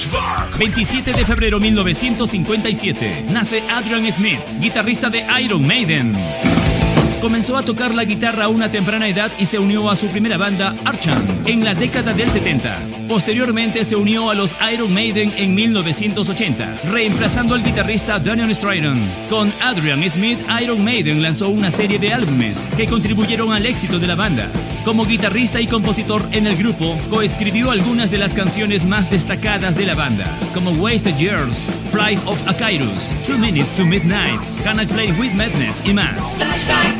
27 de febrero 1957, nace Adrian Smith, guitarrista de Iron Maiden. Comenzó a tocar la guitarra a una temprana edad y se unió a su primera banda, Archon, en la década del 70. Posteriormente se unió a los Iron Maiden en 1980, reemplazando al guitarrista Daniel Stratton. Con Adrian Smith, Iron Maiden lanzó una serie de álbumes que contribuyeron al éxito de la banda. Como guitarrista y compositor en el grupo, coescribió algunas de las canciones más destacadas de la banda, como Wasted Years, Flight of Icarus, 2 Minutes to Midnight, Can I Play with Magnets y más.